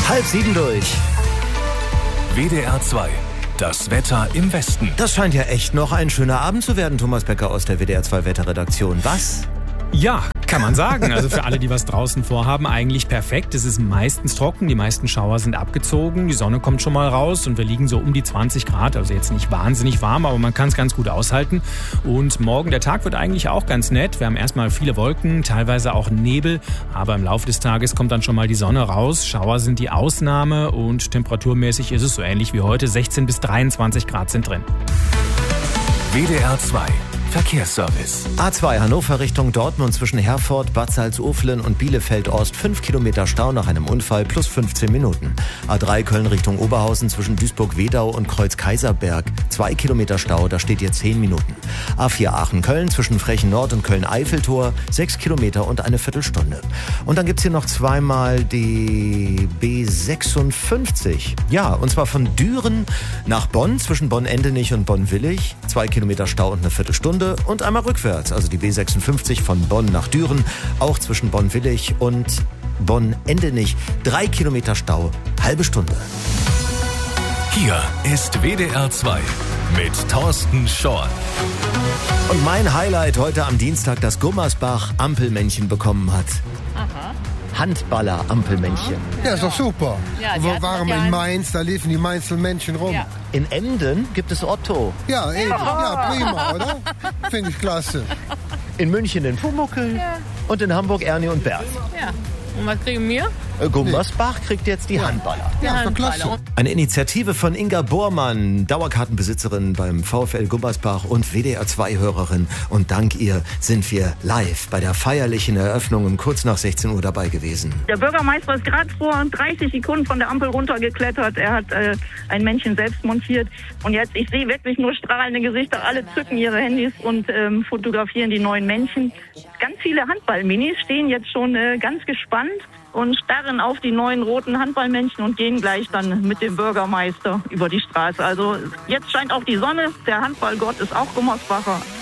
6:30 durch. WDR 2. Das Wetter im Westen. Das scheint ja echt noch ein schöner Abend zu werden, Thomas Becker aus der WDR 2 Wetterredaktion. Was? Ja, kann man sagen. Also für alle, die was draußen vorhaben, eigentlich perfekt. Es ist meistens trocken, die meisten Schauer sind abgezogen, die Sonne kommt schon mal raus und wir liegen so um die 20 Grad. Also jetzt nicht wahnsinnig warm, aber man kann es ganz gut aushalten. Und morgen, der Tag wird eigentlich auch ganz nett. Wir haben erstmal viele Wolken, teilweise auch Nebel, aber im Laufe des Tages kommt dann schon mal die Sonne raus. Schauer sind die Ausnahme und temperaturmäßig ist es so ähnlich wie heute. 16 bis 23 Grad sind drin. WDR 2. Verkehrsservice. A2 Hannover Richtung Dortmund zwischen Herford, Bad Salzuflen und Bielefeld-Ost 5 Kilometer Stau nach einem Unfall plus 15 Minuten. A3 Köln Richtung Oberhausen zwischen Duisburg-Wedau und Kreuz-Kaiserberg 2 Kilometer Stau, da steht jetzt 10 Minuten. A4 Aachen-Köln zwischen Frechen Nord und Köln-Eiffeltor 6 Kilometer und eine Viertelstunde. Und dann gibt's hier noch zweimal die B56. Ja, und zwar von Düren nach Bonn zwischen Bonn-Endenich und Bonn-Willig 2 Kilometer Stau und eine Viertelstunde. Und einmal rückwärts, also die B56 von Bonn nach Düren, auch zwischen Bonn-Willig und Bonn-Endenich 3 Kilometer Stau, halbe Stunde. Hier ist WDR 2 mit Thorsten Schorn. Und mein Highlight heute am Dienstag, dass Gummersbach Ampelmännchen bekommen hat. Aha. Handballer-Ampelmännchen. Ja, ist doch super. Ja, Wo waren wir in Mainz, da liefen die Mainzer Männchen rum. Ja. In Emden gibt es Otto. Ja, eben. Ja, prima, oder? Finde ich klasse. In München den Pumuckl. Ja. Und in Hamburg Ernie und Bert. Ja. Und was kriegen wir? Gummersbach kriegt jetzt die Handballer. Ja, ist doch klasse. Eine Initiative von Inga Bormann, Dauerkartenbesitzerin beim VfL Gummersbach und WDR2-Hörerin. Und dank ihr sind wir live bei der feierlichen Eröffnung um kurz nach 16 Uhr dabei gewesen. Der Bürgermeister ist gerade vor 30 Sekunden von der Ampel runtergeklettert. Er hat ein Männchen selbst montiert. Und jetzt, ich sehe wirklich nur strahlende Gesichter. Alle zücken ihre Handys und fotografieren die neuen Männchen. Ganz viele Handballminis stehen jetzt schon ganz gespannt und starren auf die neuen roten Handballmännchen und gehen gleich dann mit dem Bürgermeister über die Straße. Also jetzt scheint auch die Sonne. Der Handballgott ist auch Gummersbacher.